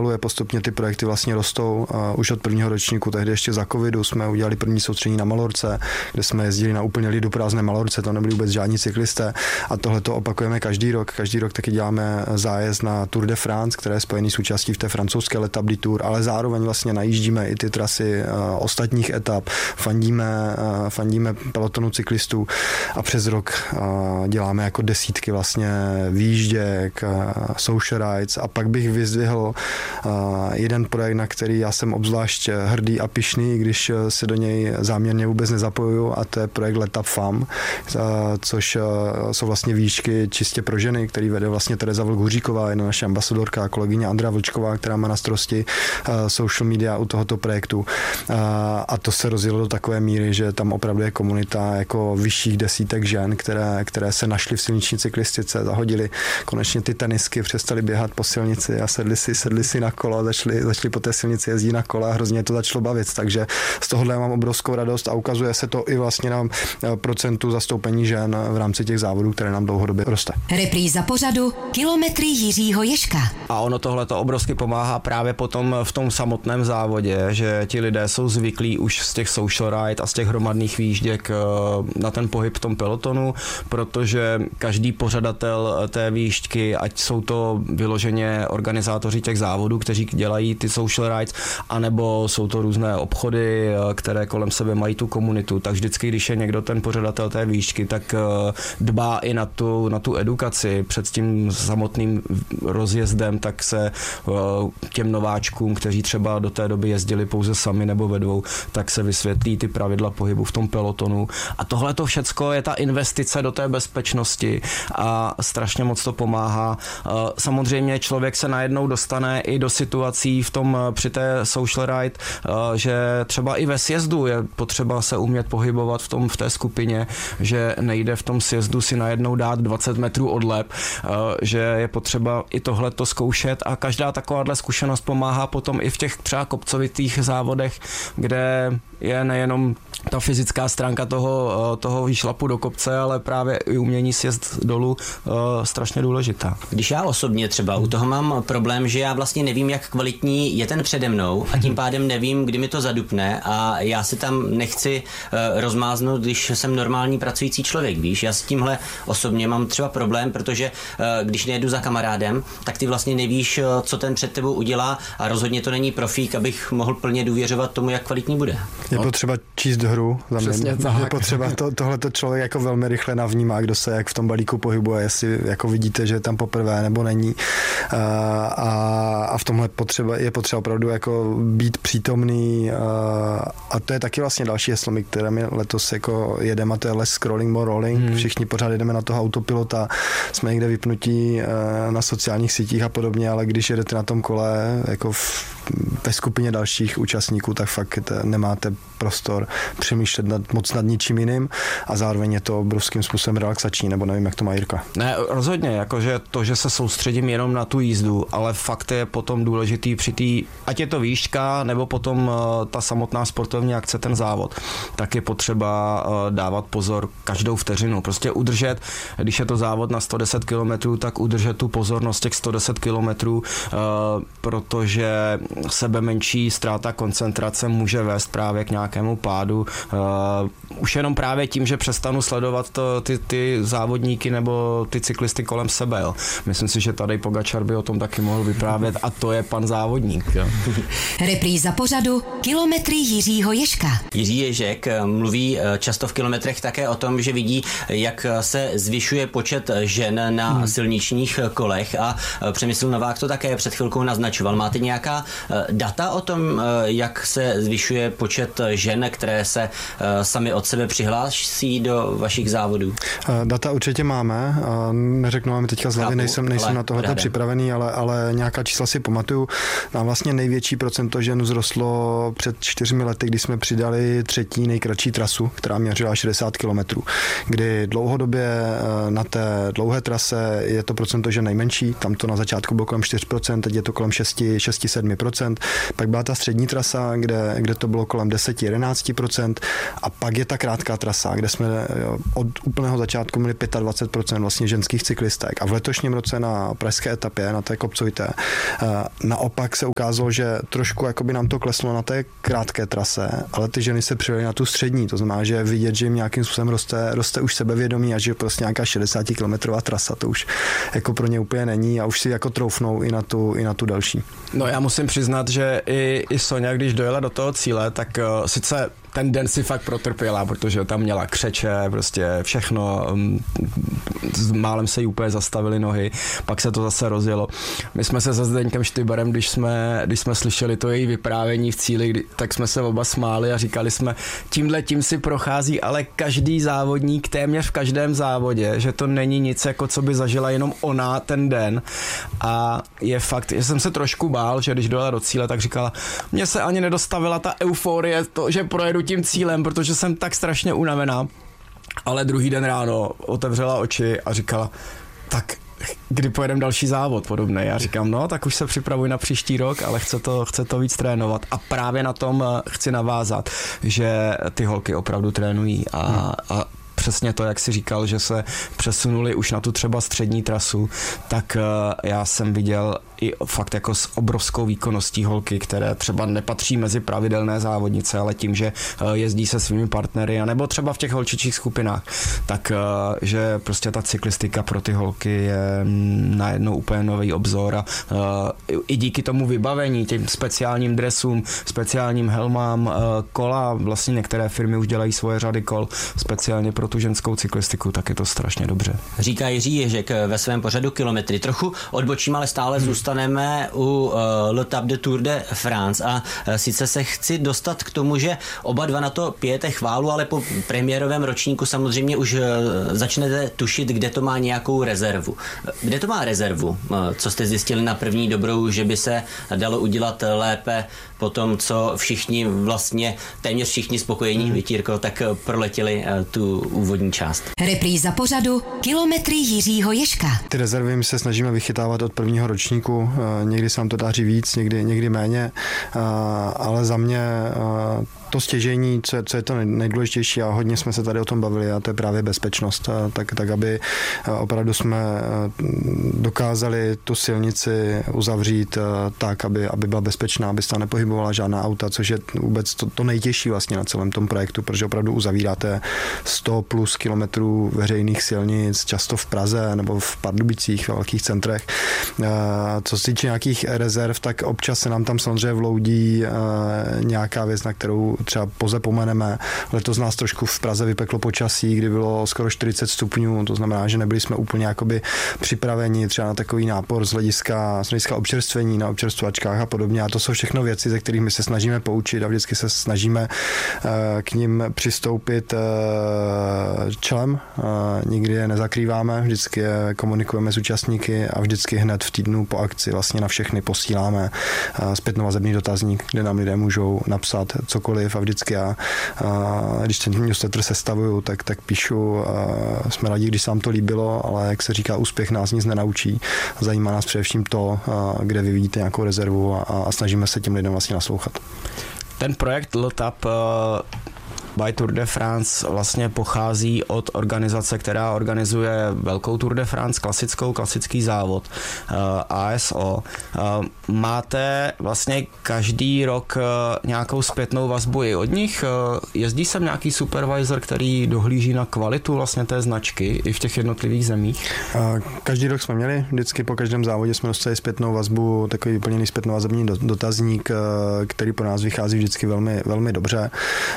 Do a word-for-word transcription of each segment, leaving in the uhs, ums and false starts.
zpomaluje, postupně ty projekty vlastně rostou. Už od prvního ročníku, tehdy ještě za covidu, jsme udělali první soustředění na Malorce, kde jsme jezdili na úplně liduprázdné Malorce, to nebyli vůbec žádní cyklisté a tohle to opakujeme každý rok. Každý rok taky děláme zájezd na Tour de France, které je spojený s účastí v té francouzské L'Étape Tour, ale zároveň vlastně najíždíme i ty trasy uh, ostatních etap, fandíme, uh, fandíme pelotonu cyklistů a přes rok uh, děláme jako desítky vlastně výjížděk, uh, social rides a pak bych vyzdvihl uh, jeden projekt, na který já jsem obzvlášť hrdý a pyšný, když se do něj záměrně vůbec nezapojuju a to je projekt L'Étape Femme, uh, což uh, jsou vlastně výšky čistě pro ženy, který vede vlastně Tereza Vlk-Huříková, jedna naše ambasadorka a kolegyně Andrea Vlčková, která má na starosti uh, social media u tohoto projektu. Uh, a to se rozjelo do takové míry, že tam opravdu je komunita jako vyšších desítek žen, které, které se našly v silniční cyklistice, zahodili konečně ty tenisky, přestali běhat po silnici a sedli si, sedli si na kolo a začali, začali po té silnici jezdit na kole a hrozně to začalo bavit. Takže z tohohle mám obrovskou radost a ukazuje se to i vlastně na procentu zastoupení žen v rámci těch závodů, které nám dlouhodobě roste. Repríza pořadu Kilometry Jiřího Ježka. A ono tohle to obrovsky pomáhá právě potom v tom samotném závodě, že ti lidé jsou zvyklí už z těch social ride a z těch hromadných výjížděk na ten pohyb v tom pelotonu, protože každý pořadatel té výjížďky, ať jsou to vyloženě organizátoři těch závodů, kteří dělají ty social rides, anebo jsou to různé obchody, které kolem sebe mají tu komunitu, tak vždycky, když je někdo ten pořadatel té výšky, tak dbá i na tu, na tu edukaci před tím samotným rozjezdem, tak se těm nováčkům, kteří třeba do té doby jezdili pouze sami nebo ve dvou, tak se vysvětlí ty pravidla pohybu v tom pelotonu. A tohle to všecko je ta investice do té bezpečnosti a strašně moc to pomáhá. Samozřejmě člověk se najednou dostane i do situací v tom při té social ride, že třeba i ve sjezdu je potřeba se umět pohybovat v tom v té skupině, že nejde v tom sjezdu si najednou dát dvacet metrů odlep, že je potřeba i tohleto zkoušet a každá takováhle zkušenost pomáhá potom i v těch třeba kopcovitých závodech, kde je nejenom ta fyzická stránka toho, toho výšlapu do kopce, ale právě i umění sjezd dolů uh, strašně důležitá. Když já osobně třeba u toho mám problém, že já vlastně nevím, jak kvalitní je ten přede mnou a tím pádem nevím, kdy mi to zadupne a já si tam nechci uh, rozmáznout, když jsem normální pracující člověk, víš. Já s tímhle osobně mám třeba problém, protože uh, když nejedu za kamarádem, tak ty vlastně nevíš, uh, co ten před tebou udělá a rozhodně to není profík, abych mohl plně důvěřovat tomu, jak kvalitní bude. Je potřeba číst hru, za mě. Je potřeba to, tohleto člověk jako velmi rychle navnímá, kdo se jak v tom balíku pohybuje, jestli jako vidíte, že je tam poprvé nebo není. A, a, a v tomhle potřeba, je potřeba opravdu jako být přítomný a, a to je taky vlastně další heslo, které my letos jako jedeme a to je less scrolling, more rolling. Hmm. Všichni pořád jedeme na toho autopilota, jsme někde vypnutí na sociálních sítích a podobně, ale když jedete na tom kole jako v, ve skupině dalších účastníků, tak fakt nemáte prostor přemýšlet nad, moc nad ničím jiným a zároveň je to obrovským způsobem relaxační, nebo nevím, jak to má Jirka. Ne, rozhodně, jakože to, že se soustředím jenom na tu jízdu, ale fakt je potom důležitý při té, ať je to výška, nebo potom uh, ta samotná sportovní akce, ten závod, tak je potřeba uh, dávat pozor každou vteřinu, prostě udržet, když je to závod na sto deset kilometrů, tak udržet tu pozornost těch sto deset kilometrů, uh, protože sebe menší ztráta koncentrace může vést právě k nějakému pádu. Uh, už jenom právě tím, že přestanu sledovat to, ty, ty závodníky nebo ty cyklisty kolem sebe. Jo. Myslím si, že tady Pogačar by o tom taky mohl vyprávět a to je pan závodník. Jo. Repríza pořadu Kilometry Jiřího Ježka. Jiří Ježek mluví často v kilometrech také o tom, že vidí, jak se zvyšuje počet žen na hmm. silničních kolech a Přemysl Novák to také před chvilkou naznačoval. Máte nějaká data o tom, jak se zvyšuje počet žen, které se sami od sebe přihlásí do vašich závodů? Data určitě máme. Neřeknu vám teďka z hlavy, nejsem, nejsem na tohle připravený, ale, ale nějaká čísla si pamatuju. Nám vlastně největší procento žen vzrostlo před čtyřmi lety, kdy jsme přidali třetí nejkratší trasu, která měřila šedesát kilometrů, kdy dlouhodobě na té dlouhé trase je to procento žen nejmenší, tam to na začátku bylo kolem čtyři procenta, teď je to kolem šest až sedm procent. procent, pak byla ta střední trasa, kde, kde to bylo kolem deset až jedenáct procent a pak je ta krátká trasa, kde jsme od úplného začátku měli dvacet pět procent vlastně ženských cyklistek a v letošním roce na pražské etapě, na té kopcovité, naopak se ukázalo, že trošku jakoby nám to kleslo na té krátké trase, ale ty ženy se přijeli na tu střední, to znamená, že vidět, že jim nějakým způsobem roste, roste už sebevědomí a že prostě nějaká šedesátikilometrová trasa to už jako pro ně úplně není a už si jako troufnou i na tu, i na tu další. No já musím přiznat, že i, i Sonja, když dojela do toho cíle, tak uh, sice ten den si fakt protrpěla, protože tam měla křeče, prostě všechno, málem se jí úplně zastavily nohy, pak se to zase rozjelo. My jsme se se Zdeňkem Štybarem, když jsme, když jsme slyšeli to její vyprávění v cíli, kdy, tak jsme se oba smáli a říkali jsme, tímhle tím si prochází, ale každý závodník téměř v každém závodě, že to není nic, jako co by zažila jenom ona ten den. A je fakt, že jsem se trošku bál, že když dojela do cíle, tak říkala, mně se ani nedostavila ta euforie, to, že projedu tím cílem, protože jsem tak strašně unavená. Ale druhý den ráno otevřela oči a říkala, tak kdy pojedeme další závod podobný. Já říkám, no, tak už se připravuj na příští rok, ale chce to, chce to víc trénovat. A právě na tom chci navázat, že ty holky opravdu trénují a, a přesně to, jak jsi říkal, že se přesunuli už na tu třeba střední trasu, tak já jsem viděl i fakt jako s obrovskou výkonností holky, které třeba nepatří mezi pravidelné závodnice, ale tím, že jezdí se svými partnery, anebo třeba v těch holčičích skupinách, tak že prostě ta cyklistika pro ty holky je najednou úplně nový obzor a i díky tomu vybavení, těm speciálním dresům, speciálním helmám, kola, vlastně některé firmy už dělají svoje řady kol speciálně pro tu ženskou cyklistiku, tak je to strašně dobře. Říká Jiří Ježek ve svém pořadu Kilometry. Trochu odbočím, ale stále zůstaneme u uh, Le Tap de Tour de France a uh, sice se chci dostat k tomu, že oba dva na to pijete chválu, ale po premiérovém ročníku samozřejmě už uh, začnete tušit, kde to má nějakou rezervu. Kde to má rezervu? Uh, co jste zjistili na první dobrou, že by se dalo udělat lépe po tom, co všichni vlastně, téměř všichni spokojení, Vytírko, tak proletěli uh, tu úvodní část. Repríza pořadu Kilometry Jiřího Ježka. Ty rezervy my se snažíme vychytávat od prvního ročníku, někdy se nám to daří víc, někdy, někdy méně, ale za mě to stěžení, co je, co je to nejdůležitější a hodně jsme se tady o tom bavili a to je právě bezpečnost, tak, tak aby opravdu jsme dokázali tu silnici uzavřít tak, aby, aby byla bezpečná, aby se tam nepohybovala žádná auta, což je vůbec to, to nejtěžší vlastně na celém tom projektu, protože opravdu uzavíráte sto plus kilometrů veřejných silnic, často v Praze nebo v Pardubicích, v velkých centrech. Co se týče nějakých rezerv, tak občas se nám tam samozřejmě vloudí nějaká věc, na kterou třeba pozapomeneme. Letos nás trošku v Praze vypeklo počasí, kdy bylo skoro čtyřicet stupňů, to znamená, že nebyli jsme úplně jakoby připraveni třeba na takový nápor z hlediska, z hlediska občerstvení na občerstvačkách a podobně. A to jsou všechno věci, ze kterých my se snažíme poučit a vždycky se snažíme k nim přistoupit čelem. Nikdy je nezakrýváme, vždycky je komunikujeme s účastníky a vždycky hned v týdnu po akci vlastně na všechny posíláme zpětnovazebný dotazník, kde nám lidé můžou napsat cokoliv a vždycky já, když ten newsletter sestavuju, tak, tak píšu, jsme rádi, když se vám to líbilo, ale jak se říká, úspěch nás nic nenaučí. Zajímá nás především to, kde vy vidíte nějakou rezervu a, a snažíme se těm lidem vlastně naslouchat. Ten projekt Le Tap by Tour de France vlastně pochází od organizace, která organizuje velkou Tour de France, klasickou, klasický závod, A S O. Máte vlastně každý rok nějakou zpětnou vazbu i od nich? Jezdí sem nějaký supervisor, který dohlíží na kvalitu vlastně té značky i v těch jednotlivých zemích? Každý rok jsme měli, vždycky po každém závodě jsme dostali zpětnou vazbu, takový vyplněný zpětnovazební dotazník, který pro nás vychází vždycky velmi, velmi dobře.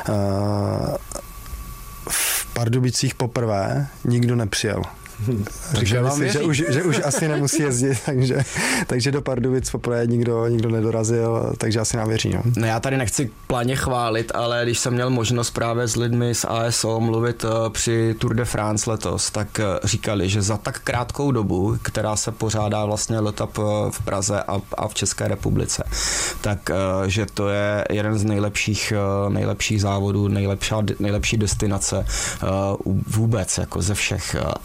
V Pardubicích poprvé nikdo nepřijel. Říkali si, že už, že už asi nemusí jezdit, takže, takže do Pardubic poprvé nikdo, nikdo nedorazil, takže asi nám věří. No. No já tady nechci planě chválit, ale když jsem měl možnost právě s lidmi z A S O mluvit při Tour de France letos, tak říkali, že za tak krátkou dobu, která se pořádá vlastně Le Tap v Praze a, a v České republice, tak že to je jeden z nejlepších, nejlepších závodů, nejlepší, nejlepší destinace vůbec jako ze všech a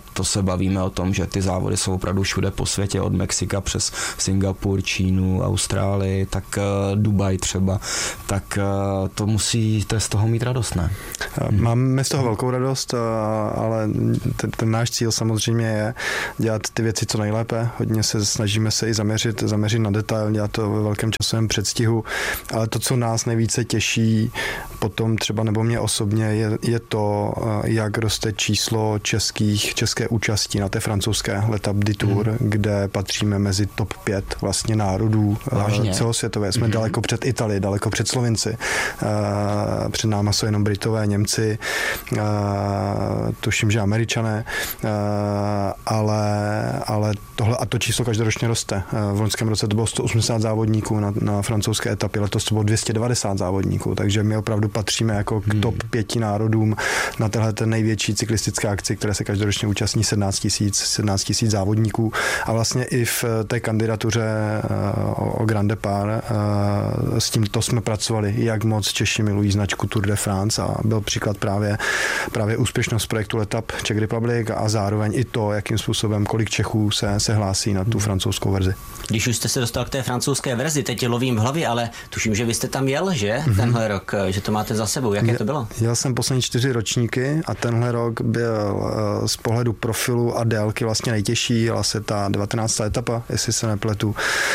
to se bavíme o tom, že ty závody jsou opravdu všude po světě, od Mexika přes Singapur, Čínu, Austrálii, tak uh, Dubaj třeba, tak uh, to musíte z toho mít radost, ne? Máme z toho velkou radost, ale ten, ten náš cíl samozřejmě je dělat ty věci co nejlépe. Hodně se snažíme se i zaměřit, zaměřit na detail, dělat to ve velkém časovém předstihu, ale to, co nás nejvíce těší potom třeba nebo mě osobně, je, je to, jak roste číslo českých, české účastí na té francouzské L'Étape du Tour, mm. kde patříme mezi top pět vlastně národů Vážně? celosvětové. Jsme mm. daleko před Italii, daleko před Slovinci. Před náma jsou jenom Britové, Němci, tuším, že Američané, ale, ale tohle a to číslo každoročně roste. V loňském roce to bylo sto osmdesát závodníků na, na francouzské etapě, letos to bylo dvě stě devadesát závodníků, takže my opravdu patříme jako k top pěti národům na téhle ten největší cyklistické akci, které se každoročně účastní sedmnáct tisíc závodníků a vlastně i v té kandidatuře o Grand Départ s tímto jsme pracovali, jak moc Češi milují značku Tour de France a byl příklad právě, právě úspěšnost projektu L'Étape Czech Republic a zároveň i to, jakým způsobem kolik Čechů se, se hlásí na tu francouzskou verzi. Když už jste se dostal k té francouzské verzi, teď lovím v hlavě, ale tuším, že vy jste tam jel, že? Mm-hmm. Tenhle rok, že to máte za sebou. Jaké to bylo? Jel jsem poslední čtyři ročníky a tenhle rok byl z pohledu profilu a délky vlastně nejtěžší. Jela se ta devatenáctá etapa, jestli se nepletu.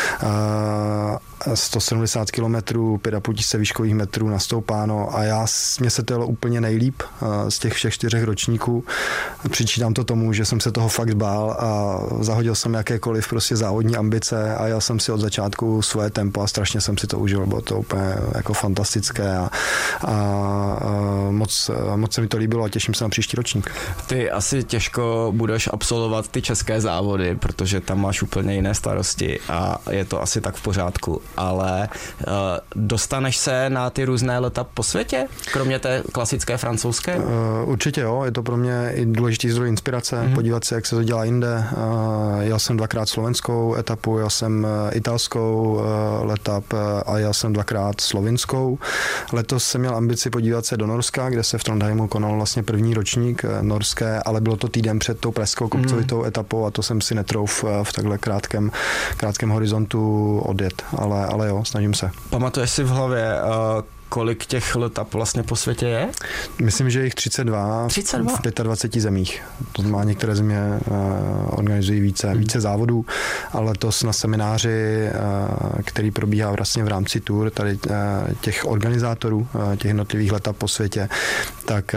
sto sedmdesát kilometrů, pět a půl tisíce výškových metrů nastoupáno a já, mně se to jelo úplně nejlíp z těch všech čtyřech ročníků. Přičítám to tomu, že jsem se toho fakt bál a zahodil jsem jakékoliv prostě závodní ambice a jel jsem si od začátku svoje tempo a strašně jsem si to užil. Bylo to úplně jako fantastické a, a, a moc, moc se mi to líbilo a těším se na příští ročník. Ty asi těžko budeš absolvovat ty české závody, protože tam máš úplně jiné starosti a je to asi tak v pořádku, ale uh, dostaneš se na ty různé leta po světě, kromě té klasické francouzské? Uh, určitě jo, je to pro mě i důležitý zdroj inspirace, mm-hmm. podívat se, jak se to dělá jinde. Uh, jel jsem dvakrát slovenskou etapu, jel jsem italskou uh, L'Étape a jel jsem dvakrát slovinskou. Letos jsem měl ambici podívat se do Norska, kde se v Trondheimu konal vlastně první ročník norské, ale bylo to týden před tou pražskou kopcovitou mm. etapou a to jsem si netrouf v takhle krátkém, krátkém horizontu odjet, ale, ale jo, snažím se. Pamatuješ si v hlavě, uh, kolik těch letap vlastně po světě je? Myslím, že jich třicet dva, třicet dva? v dvaceti pěti zemích. To má některé země uh, organizují více, hmm. více závodů, ale letos na semináři, uh, který probíhá vlastně v rámci Tour, tady uh, těch organizátorů, uh, těch jednotlivých letap po světě, tak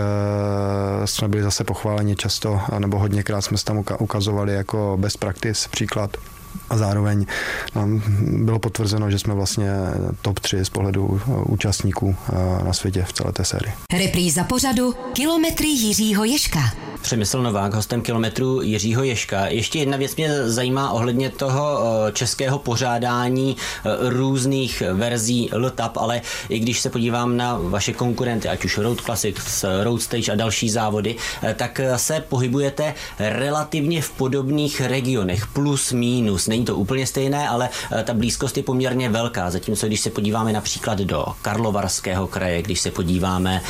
uh, jsme byli zase pochváleni často, nebo hodněkrát jsme se tam ukazovali jako best practice, příklad. A zároveň nám bylo potvrzeno, že jsme vlastně top tři z pohledu účastníků na světě v celé té sérii. Repríza pořadu Kilometry Jiřího Ježka. Přemysl Novák, hostem Kilometru Jiřího Ježka. Ještě jedna věc mě zajímá ohledně toho českého pořádání různých verzí L'Étape, ale i když se podívám na vaše konkurenty, ať už Road Classics, Road Stage a další závody, tak se pohybujete relativně v podobných regionech, plus mínus. Není to úplně stejné, ale ta blízkost je poměrně velká. Zatímco když se podíváme například do Karlovarského kraje, když se podíváme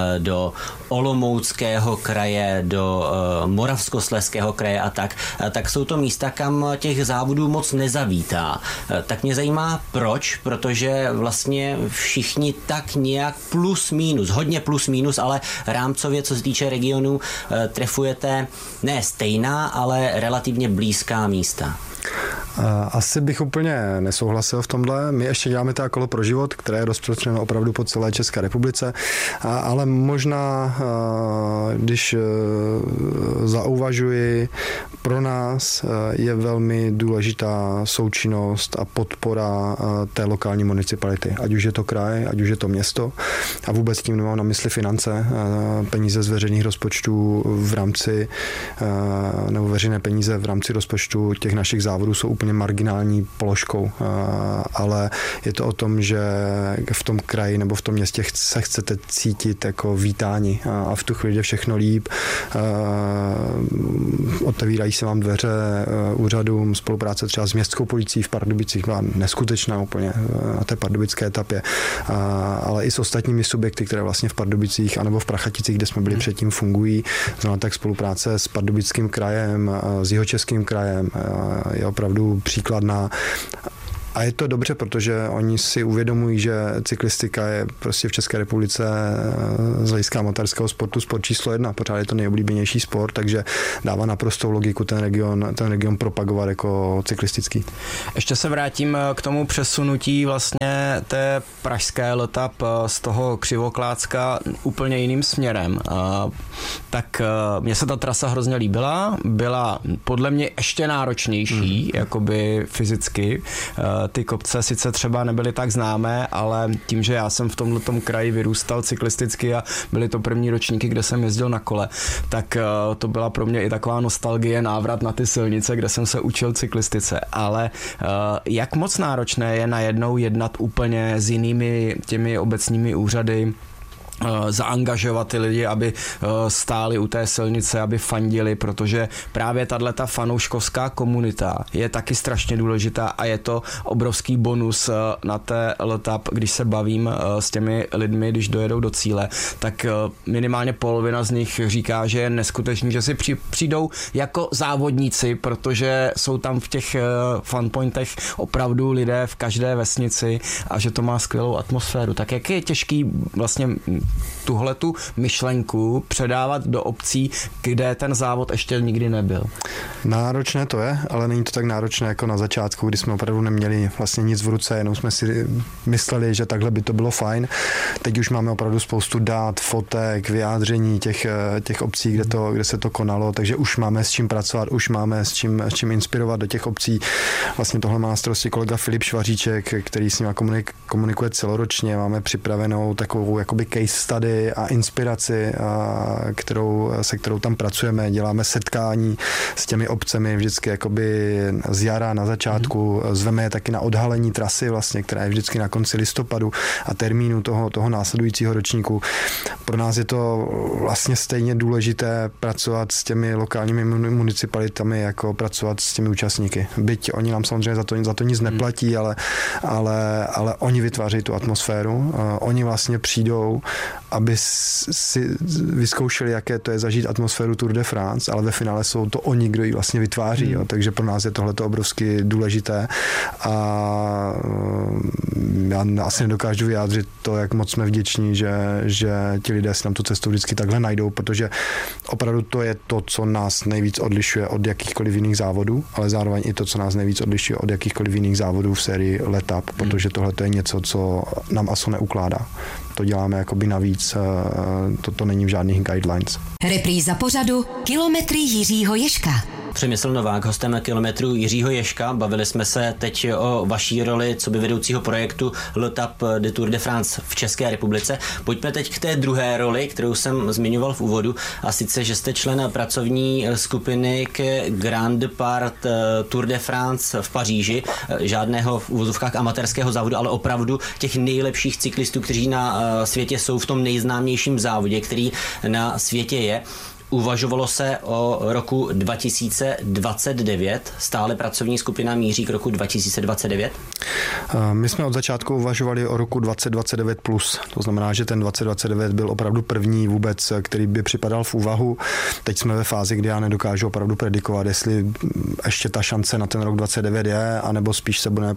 do Olomouckého kraje, do Moravskoslezského kraje a tak, tak jsou to místa, kam těch závodů moc nezavítá. Tak mě zajímá, proč, protože vlastně všichni tak nějak plus minus, hodně plus minus, ale rámcově, co se týče regionu, trefujete ne stejná, ale relativně blízká místa. Asi bych úplně nesouhlasil v tomhle. My ještě děláme to kolo pro život, které je rozprostřeno opravdu po celé České republice, ale možná, když zauvažuji, pro nás je velmi důležitá součinnost a podpora té lokální municipality. Ať už je to kraj, ať už je to město a vůbec tím nemám na mysli finance, peníze z veřejných rozpočtů v rámci, nebo veřejné peníze v rámci rozpočtu těch našich závodů jsou úplně úplně marginální položkou, ale je to o tom, že v tom kraji nebo v tom městě se chcete cítit jako vítáni a v tu chvíli jde všechno líp. Otevírají se vám dveře úřadům, spolupráce třeba s městskou policií v Pardubicích byla neskutečná úplně na té pardubické etapě, ale i s ostatními subjekty, které vlastně v Pardubicích anebo v Prachaticích, kde jsme byli předtím, fungují. Znamená tak spolupráce s Pardubickým krajem, s Jihočeským krajem je opravdu příkladná. A je to dobře, protože oni si uvědomují, že cyklistika je prostě v České republice z hlediska amatérského sportu sport číslo jedna. Pořád je to nejoblíbenější sport, takže dává naprostou logiku ten region, ten region propagovat jako cyklistický. Ještě se vrátím k tomu přesunutí vlastně té pražské letap z toho Křivoklácka úplně jiným směrem. Tak mně se ta trasa hrozně líbila, byla podle mě ještě náročnější, hmm. jakoby fyzicky. Ty kopce sice třeba nebyly tak známé, ale tím, že já jsem v tomhletom kraji vyrůstal cyklisticky a byly to první ročníky, kde jsem jezdil na kole, tak to byla pro mě i taková nostalgie, návrat na ty silnice, kde jsem se učil cyklistice. Ale jak moc náročné je najednou jednat úplně s jinými těmi obecními úřady, zaangažovat ty lidi, aby stáli u té silnice, aby fandili, protože právě tato fanouškovská komunita je taky strašně důležitá a je to obrovský bonus na té letap, když se bavím s těmi lidmi, když dojedou do cíle, tak minimálně polovina z nich říká, že je neskutečný, že si přijdou jako závodníci, protože jsou tam v těch fanpointech opravdu lidé v každé vesnici a že to má skvělou atmosféru. Tak jak je těžký vlastně tuhletu myšlenku předávat do obcí, kde ten závod ještě nikdy nebyl? Náročné to je, ale není to tak náročné jako na začátku, kdy jsme opravdu neměli vlastně nic v ruce, jenom jsme si mysleli, že takhle by to bylo fajn. Teď už máme opravdu spoustu dát, fotek, vyjádření těch, těch obcí, kde, to, kde se to konalo, takže už máme s čím pracovat, už máme s čím, s čím inspirovat do těch obcí. Vlastně tohle má na starosti kolega Filip Švaříček, který s ním komunikuje celoročně. Máme připravenou takovou jakoby case study a inspiraci, a kterou, se kterou tam pracujeme. Děláme setkání s těmi obcemi vždycky jakoby z jara na začátku. Mm. Zveme je taky na odhalení trasy vlastně, která je vždycky na konci listopadu a termínu toho, toho následujícího ročníku. Pro nás je to vlastně stejně důležité pracovat s těmi lokálními municipalitami, jako pracovat s těmi účastníky. Byť oni nám samozřejmě za to, za to nic neplatí, mm. ale, ale, ale oni vytvářejí tu atmosféru. Oni vlastně přijdou, aby si vyzkoušeli, jaké to je zažít atmosféru Tour de France, ale ve finále jsou to oni, kdo ji vlastně vytváří. Hmm. Jo. Takže pro nás je tohleto obrovsky důležité a já asi nedokážu vyjádřit to, jak moc jsme vděční, že, že ti lidé si nám tu cestu vždycky takhle najdou, protože opravdu to je to, co nás nejvíc odlišuje od jakýchkoliv jiných závodů, ale zároveň i to, co nás nejvíc odlišuje od jakýchkoliv jiných závodů v sérii letap, protože tohle je něco, co nám A S O neukládá. To děláme jakoby navíc, toto to není v žádných guidelines. Repríza pořadu Kilometry Jiřího Ježka. Přemysl Novák, hostem Kilometru Jiřího Ježka. Bavili jsme se teď o vaší roli co by vedoucího projektu Letap de Tour de France v České republice. Pojďme teď k té druhé roli, kterou jsem zmiňoval v úvodu, a sice, že jste člen pracovní skupiny k Grand Depart Tour de France v Paříži. Žádného v úvozovkách amatérského závodu, ale opravdu těch nejlepších cyklistů, kteří na světě jsou v tom nejznámějším závodě, který na světě je. Uvažovalo se o roku dva tisíce dvacet devět, stále pracovní skupina míří k roku dva tisíce dvacet devět? My jsme od začátku uvažovali o roku dvacet dvacet devět plus, to znamená, že ten dvacet dvacet devět byl opravdu první vůbec, který by připadal v úvahu. Teď jsme ve fázi, kdy já nedokážu opravdu predikovat, jestli ještě ta šance na ten rok dvacet devět je, anebo spíš se bude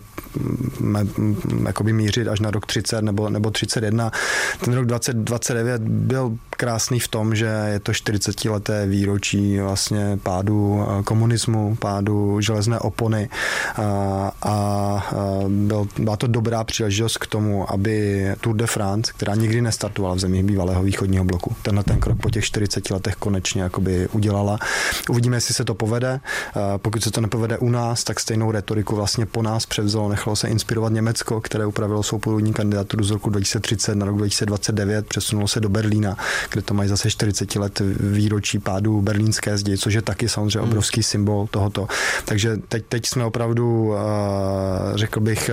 jakoby mířit až na rok třicet nebo, nebo třicet jedna. Ten rok dvacet dvacet devět byl krásný v tom, že je to čtyřicetileté výročí vlastně pádu komunismu, pádu železné opony a, a byl, byla to dobrá příležitost k tomu, aby Tour de France, která nikdy nestartovala v zemích bývalého východního bloku, tenhle ten krok po těch čtyřiceti letech konečně jakoby udělala. Uvidíme, jestli se to povede. Pokud se to nepovede u nás, tak stejnou retoriku vlastně po nás převzalo, nechalo se inspirovat Německo, které upravilo svou původní kandidaturu z roku dva tisíce třicet na rok dva tisíce dvacet devět, přesunulo se do Berlína, kde to mají zase čtyřicet let výročí pádu berlínské zdi, což je taky samozřejmě hmm. obrovský symbol tohoto. Takže teď, teď jsme opravdu, řekl bych,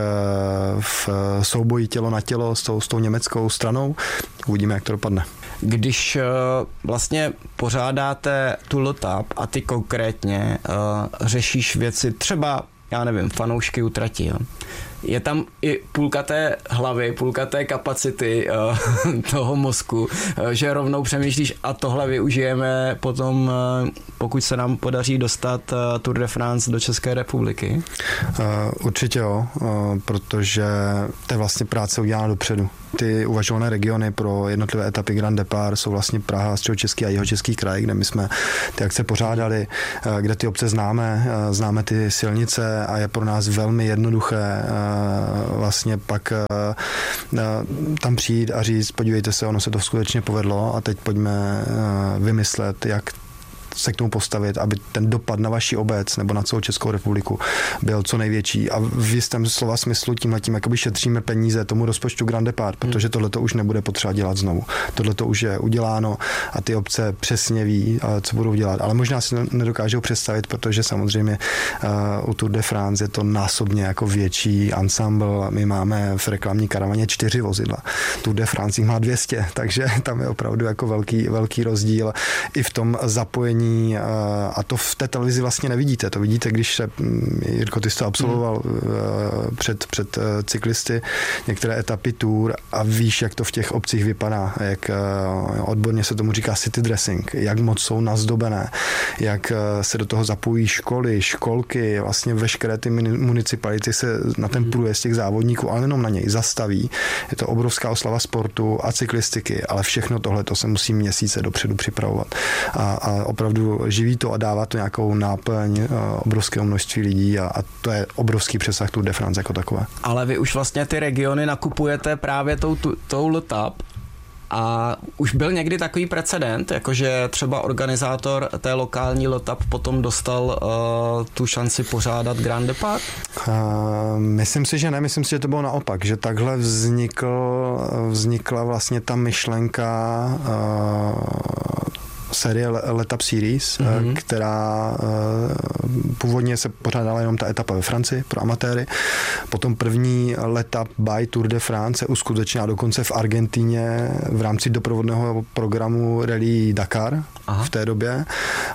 v souboji tělo na tělo s tou, s tou německou stranou. Uvidíme, jak to dopadne. Když uh, vlastně pořádáte tu Lotap a ty konkrétně uh, řešíš věci třeba, já nevím, fanoušky utratí, jo. Je tam i půlka té hlavy, půlka té kapacity uh, toho mozku, uh, že rovnou přemýšlíš a tohle využijeme potom, uh, pokud se nám podaří dostat uh, Tour de France do České republiky? Uh, určitě jo, uh, protože to je vlastně práce udělána dopředu. Ty uvažované regiony pro jednotlivé etapy Grand Départ jsou vlastně Praha, Středočeský a Jihočeský kraj, kde my jsme ty akce pořádali, uh, kde ty obce známe, uh, známe ty silnice a je pro nás velmi jednoduché uh, vlastně pak uh, tam přijít a říct, podívejte se, ono se to skutečně povedlo a teď pojďme uh, vymyslet, jak se k tomu postavit, aby ten dopad na vaši obec nebo na celou Českou republiku byl co největší. A v jistém slova smyslu tímhletím jakoby šetříme peníze tomu rozpočtu Grand Départ, protože tohle to už nebude potřeba dělat znovu. Tohle to už je uděláno a ty obce přesně ví, co budou dělat. Ale možná si nedokážou představit, protože samozřejmě uh, u Tour de France je to násobně jako větší ensemble. My máme v reklamní karavaně čtyři vozidla. Tour de France jich má dvě stě, takže tam je opravdu jako velký, velký rozdíl i v tom zapojení a to v té televizi vlastně nevidíte. To vidíte, když se, Jirko, ty jsi to absolvoval hmm. před, před cyklisty některé etapy Tour a víš, jak to v těch obcích vypadá, jak odborně se tomu říká city dressing, jak moc jsou nazdobené, jak se do toho zapojí školy, školky, vlastně veškeré ty municipality se na ten průjezd těch závodníků, ale jenom na něj zastaví. Je to obrovská oslava sportu a cyklistiky, ale všechno tohle to se musí měsíce dopředu připravovat. A, a opravdu živí to a dává to nějakou náplň obrovského množství lidí a, a to je obrovský přesah Tour de France jako takové. Ale vy už vlastně ty regiony nakupujete právě tou, tou Lotap a už byl někdy takový precedent, jakože třeba organizátor té lokální Lotap potom dostal uh, tu šanci pořádat Grand Départ? Uh, myslím si, že ne, myslím si, že to bylo naopak, že takhle vznikl, vznikla vlastně ta myšlenka uh, série Letap Series, mm-hmm. která původně se pořádala jenom ta etapa ve Francii pro amatéry. Potom první Letap by Tour de France se uskutečnila dokonce v Argentíně v rámci doprovodného programu Rally Dakar. Aha. V té době.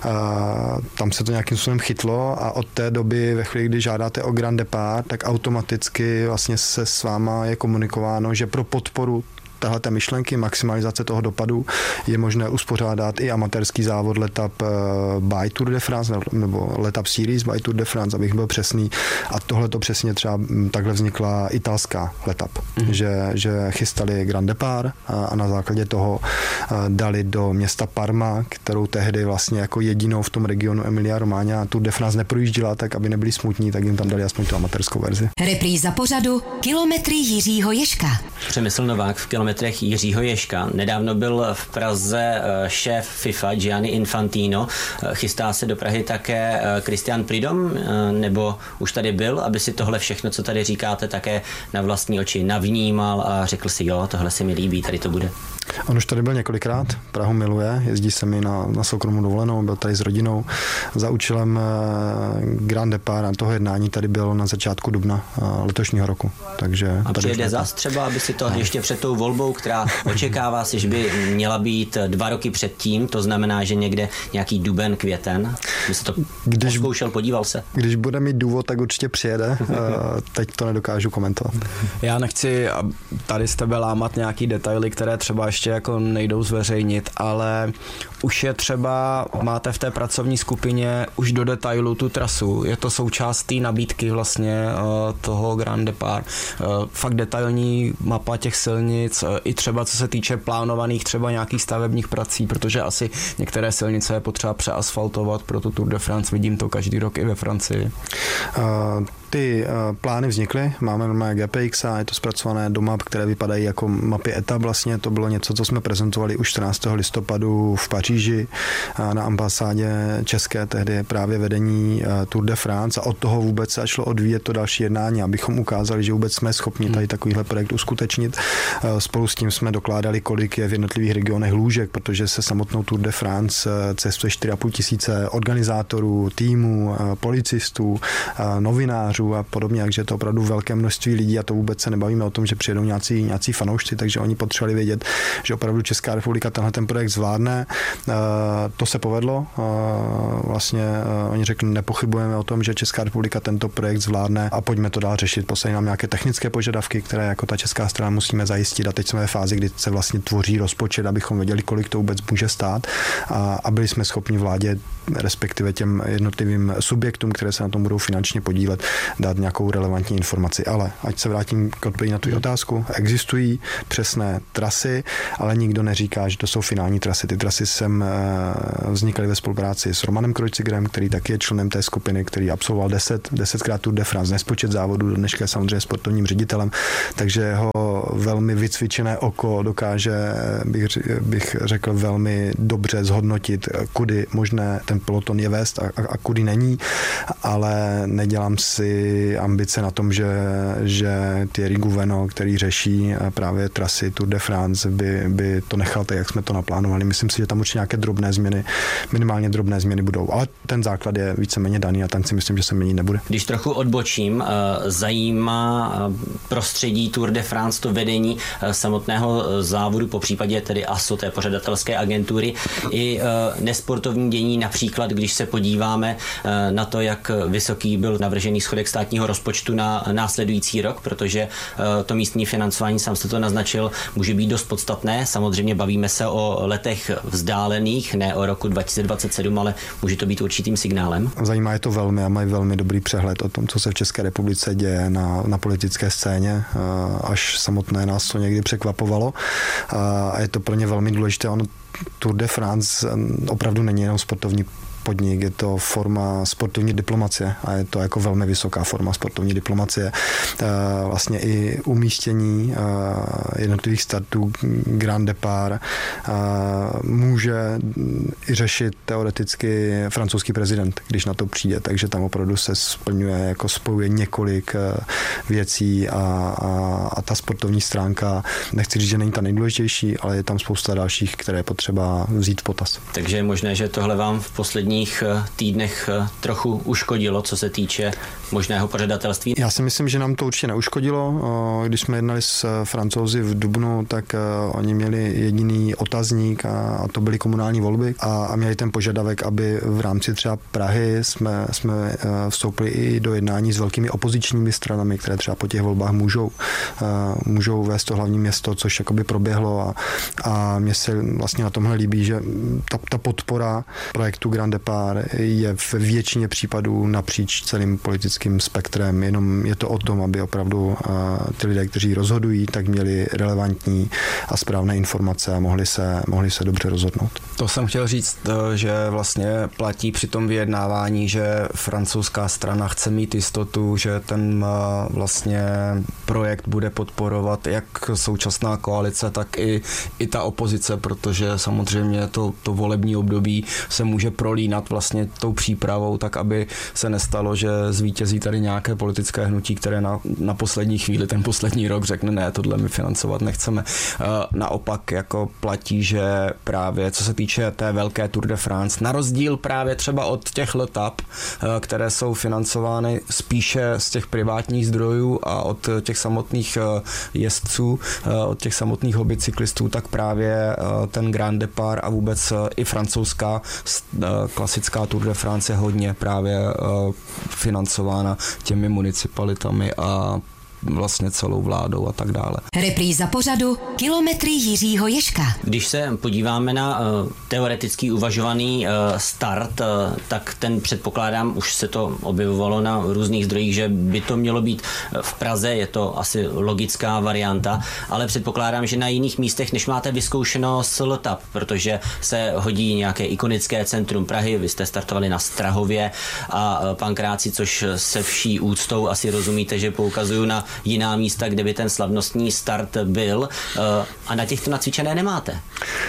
Tam se to nějakým způsobem chytlo a od té doby, ve chvíli, kdy žádáte o Grand Départ, tak automaticky vlastně se s váma je komunikováno, že pro podporu tahle myšlenky, maximalizace toho dopadu je možné uspořádat i amatérský závod Letap by Tour de France nebo Letap Series by Tour de France, abych byl přesný. A tohle to přesně třeba takhle vznikla italská Letap, mm-hmm. že, že chystali Grand Départ a, a na základě toho dali do města Parma, kterou tehdy vlastně jako jedinou v tom regionu Emilia Romagna Tour de France neprojížděla, tak aby nebyli smutní, tak jim tam dali aspoň tu amatérskou verzi. Repríza pořadu Kilometry Jiřího Ježka. Přemysl Novák v kilometrech Jiřího Ježka. Nedávno byl v Praze šéf FIFA Gianni Infantino. Chystá se do Prahy také Christian Prudhomme, nebo už tady byl, aby si tohle všechno, co tady říkáte, také na vlastní oči navnímal a řekl si, jo, tohle se mi líbí, tady to bude. On už tady byl několikrát, Prahu miluje, jezdí se mi na, na soukromou dovolenou, byl tady s rodinou. Za účelem Grand Départ a toho jednání tady byl na začátku dubna letošního roku. Takže a přijede zas třeba, aby si to ještě před tou volbou, která očekává si, že by měla být dva roky předtím, to znamená, že někde nějaký duben, květen, by se to když, zkoušel, podíval se. Když bude mít důvod, tak určitě přijede. Teď to nedokážu komentovat. Já nechci tady z tebe lámat nějaký detaily, které třeba ještě jako nejdou zveřejnit, ale už je třeba, máte v té pracovní skupině už do detailu tu trasu, je to součást té nabídky vlastně toho Grand Départ. Fakt detailní mapa těch silnic, i třeba co se týče plánovaných třeba nějakých stavebních prací, protože asi některé silnice je potřeba přeasfaltovat pro tu Tour de France, vidím to každý rok i ve Francii. Uh, Ty uh, plány vznikly, máme normálně G P X a je to zpracované do map, které vypadají jako mapy etap vlastně. To bylo něco, co jsme prezentovali už čtrnáctého listopadu v Paříži uh, na ambasádě české, tehdy právě vedení uh, Tour de France a od toho vůbec se šlo odvíjet to další jednání, abychom ukázali, že vůbec jsme schopni tady takovýhle projekt uskutečnit. Uh, spolu s tím jsme dokládali, kolik je v jednotlivých regionech lůžek, protože se samotnou Tour de France uh, cestuje čtyři a půl tisíce organizátorů, týmů, uh, policistů, uh, novinářů a podobně, takže je to opravdu velké množství lidí a to vůbec se nebavíme o tom, že přijedou nějací, nějací fanoušci, takže oni potřebovali vědět, že opravdu Česká republika tenhle ten projekt zvládne. To se povedlo. Vlastně oni řekli, nepochybujeme o tom, že Česká republika tento projekt zvládne a pojďme to dál řešit. Poslali nám nějaké technické požadavky, které jako ta česká strana musíme zajistit a teď jsme ve fázi, kdy se vlastně tvoří rozpočet, abychom věděli, kolik to vůbec může stát a, a byli jsme schopni vládě, respektive těm jednotlivým subjektům, které se na tom budou finančně podílet, dát nějakou relevantní informaci. Ale ať se vrátím k odpovědi na tu otázku, existují přesné trasy, ale nikdo neříká, že to jsou finální trasy. Ty trasy sem vznikaly ve spolupráci s Romanem Kreuzigerem, který taky je členem té skupiny, který absolvoval deset, desetkrát Tour de France, nespočet závodů, do dneška je samozřejmě sportovním ředitelem, takže jeho velmi vycvičené oko dokáže, bych, bych řekl, velmi dobře zhodnotit, kudy možné ten peloton je vést a, a, a kudy není, ale nedělám si ambice na tom, že, že Thierry Gouveno, který řeší právě trasy Tour de France, by, by to nechal tak, jak jsme to naplánovali. Myslím si, že tam určitě nějaké drobné změny, minimálně drobné změny budou, ale ten základ je víceméně daný a ten si myslím, že se měnit nebude. Když trochu odbočím, zajímá prostředí Tour de France, to vedení samotného závodu, po případě tedy A S O, té pořadatelské agentury, i nesportovní dění, například když se podíváme na to, jak vysoký byl navržený schodek státního rozpočtu na následující rok, protože to místní financování, sám jste to naznačil, může být dost podstatné. Samozřejmě bavíme se o letech vzdálených, ne o roku dva tisíce dvacet sedm, ale může to být určitým signálem. Zajímá je to velmi a mají velmi dobrý přehled o tom, co se v České republice děje na, na politické scéně, až samotné nás to někdy překvapovalo a je to pro ně velmi důležité. Ono Tour de France opravdu není jenom sportovní podnik, je to forma sportovní diplomacie a je to jako velmi vysoká forma sportovní diplomacie. Vlastně i umístění jednotlivých startů Grand Départ může i řešit teoreticky francouzský prezident, když na to přijde, takže tam opravdu se splňuje, jako spojuje několik věcí a, a, a ta sportovní stránka, nechci říct, že není ta nejdůležitější, ale je tam spousta dalších, které je potřeba vzít v potaz. Takže je možné, že tohle vám v posledních týdnech trochu uškodilo, co se týče možného pořadatelství? Já si myslím, že nám to určitě neuškodilo. Když jsme jednali s Francouzi v dubnu, tak oni měli jediný otazník a to byly komunální volby a měli ten požadavek, aby v rámci třeba Prahy jsme, jsme vstoupili i do jednání s velkými opozičními stranami, které třeba po těch volbách můžou, můžou vést to hlavní město, což jakoby proběhlo a, a mně se vlastně na tomhle líbí, že ta, ta podpora projektu Grand Départ je v většině případů napříč celým politickým spektrem, jenom je to o tom, aby opravdu ty lidé, kteří rozhodují, tak měli relevantní a správné informace a mohli se, mohli se dobře rozhodnout. To jsem chtěl říct, že vlastně platí při tom vyjednávání, že francouzská strana chce mít jistotu, že ten vlastně projekt bude podporovat jak současná koalice, tak i, i ta opozice, protože samozřejmě to, to volební období se může prolínat vlastně tou přípravou, tak aby se nestalo, že zvítězí tady nějaké politické hnutí, které na, na poslední chvíli, ten poslední rok řekne, ne, tohle my financovat nechceme. Naopak jako platí, že právě co se týče té velké Tour de France, na rozdíl právě třeba od těch letap, které jsou financovány spíše z těch privátních zdrojů a od těch samotných jezdců, od těch samotných hobbycyklistů, tak právě ten Grand Départ a vůbec i francouzská klasická Tour de France je hodně právě financována těmi municipalitami a vlastně celou vládou a tak dále. Repríza pořadu Kilometry Jiřího Ježka. Když se podíváme na uh, teoretický uvažovaný uh, start, uh, tak ten předpokládám, už se to objevovalo na různých zdrojích, že by to mělo být v Praze, je to asi logická varianta, ale předpokládám, že na jiných místech, než máte vyzkoušeno S L T A P, protože se hodí nějaké ikonické centrum Prahy, vy jste startovali na Strahově a uh, Pankráci, což se vší úctou asi rozumíte, že poukazuju na jiná místa, kde by ten slavnostní start byl, uh, a na těchto nacvičené nemáte.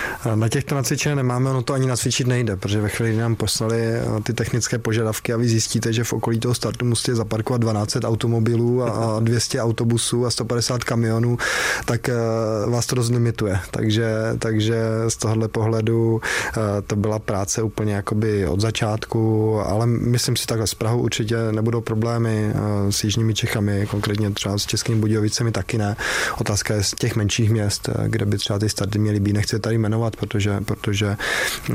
Na těchto nacvičené nemáme, ono to ani nacvičit nejde, protože ve chvíli, kdy nám poslali ty technické požadavky a vy zjistíte, že v okolí toho startu musíte zaparkovat dvanáct set automobilů a dvě stě autobusů a sto padesát kamionů, tak vás to dost limituje. Takže, takže z tohohle pohledu to byla práce úplně jakoby od začátku, ale myslím si takhle s Prahou určitě nebudou problémy, s jižními Čechami, konkrétně třeba s Českými Budějovicemi taky ne. Otázka je z těch menších měst, kde by třeba ty starty měly být. Nechci tady jmenovat, protože, protože uh,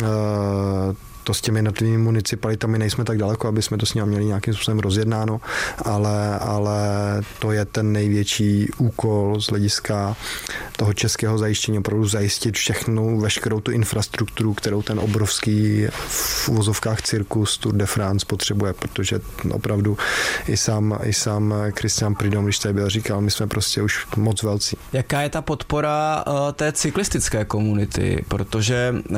to s těmi jednotlivými municipalitami nejsme tak daleko, aby jsme to s nimi měli nějakým způsobem rozjednáno, ale, ale to je ten největší úkol z hlediska toho českého zajištění, opravdu zajistit všechnu, veškerou tu infrastrukturu, kterou ten obrovský v uvozovkách cirkus Tour de France potřebuje, protože opravdu i sám, i sám Christian Prudhomme, když tady byl, říkal, my jsme prostě už moc velcí. Jaká je ta podpora uh, té cyklistické komunity, protože uh,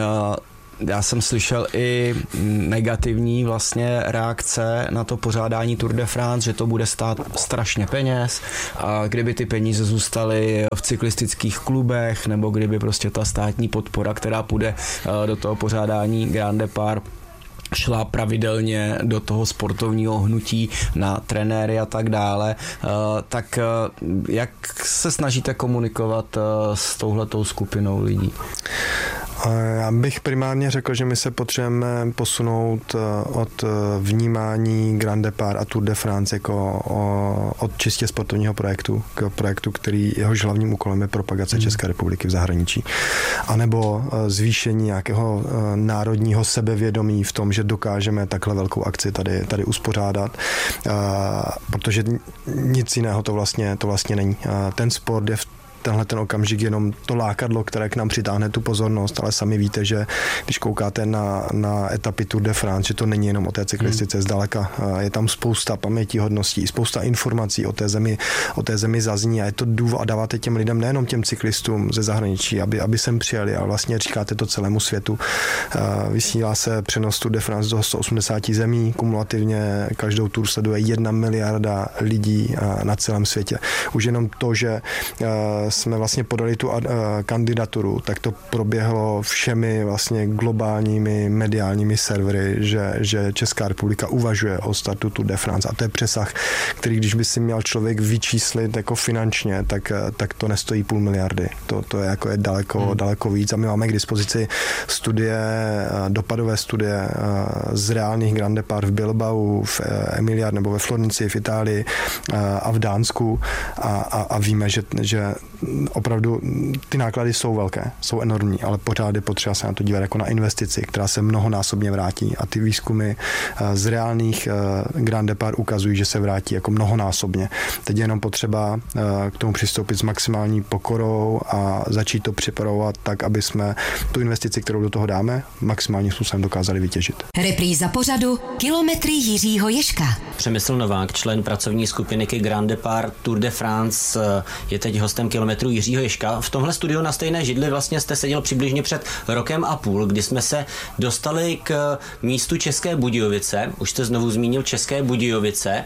já jsem slyšel i negativní vlastně reakce na to pořádání Tour de France, že to bude stát strašně peněz a kdyby ty peníze zůstaly v cyklistických klubech nebo kdyby prostě ta státní podpora, která půjde do toho pořádání Grand Départ, šla pravidelně do toho sportovního hnutí na trenéry a tak dále, tak jak se snažíte komunikovat s touhletou skupinou lidí? Já bych primárně řekl, že my se potřebujeme posunout od vnímání Grand Départ a Tour de France jako od čistě sportovního projektu k projektu, který jehož hlavním úkolem je propagace České republiky v zahraničí. A nebo zvýšení nějakého národního sebevědomí v tom, že dokážeme takhle velkou akci tady, tady uspořádat, protože nic jiného to vlastně, to vlastně není. Ten sport je v tenhle ten okamžik jenom to lákadlo, které k nám přitáhne tu pozornost, ale sami víte, že když koukáte na, na etapy Tour de France, že to není jenom o té cyklistice, hmm. zdaleka. Je tam spousta pamětihodností, spousta informací o té zemi, o té zemi zazní a je to důvod a dáváte těm lidem, nejenom těm cyklistům ze zahraničí, aby, aby sem přijeli, ale vlastně říkáte to celému světu. Vysílá se přenos Tour de France do sto osmdesáti zemí, kumulativně každou tour sleduje jedna miliarda lidí na celém světě. Už jenom to, že jsme vlastně podali tu uh, kandidaturu, tak to proběhlo všemi vlastně globálními mediálními servery, že, že Česká republika uvažuje o startu Tour de France a to je přesah, který když by si měl člověk vyčíslit jako finančně, tak, tak to nestojí půl miliardy. To, to je jako je daleko, hmm. daleko víc a my máme k dispozici studie, dopadové studie z reálných Grand Départ v Bilbao, v Emiliar nebo ve Florence v Itálii a v Dánsku a, a, a víme, že, že opravdu ty náklady jsou velké, jsou enormní, ale pořád je potřeba se na to dívat jako na investici, která se mnohonásobně vrátí a ty výzkumy z reálných Grand Départ ukazují, že se vrátí jako mnohonásobně. Teď je jenom potřeba k tomu přistoupit s maximální pokorou a začít to připravovat tak, aby jsme tu investici, kterou do toho dáme, maximálním způsobem dokázali vytěžit. Repríza pořadu Kilometry Jiřího Ježka. Přemysl Novák, člen pracovní skupiny Grand Départ Tour de France, je teď hostem Kilometru Jiřího Ježka. V tomhle studiu na stejné židli vlastně jste seděl přibližně před rokem a půl, kdy jsme se dostali k místu České Budějovice. Už jste znovu zmínil České Budějovice.